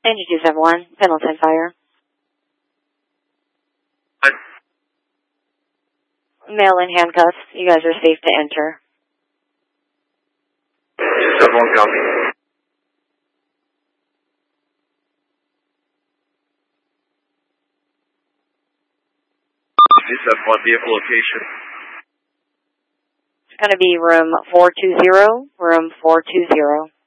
Danger 271, Pendleton Fire. What? Male in handcuffs. You guys are safe to enter. 271, copy. What vehicle location? It's going to be room 420, room 420.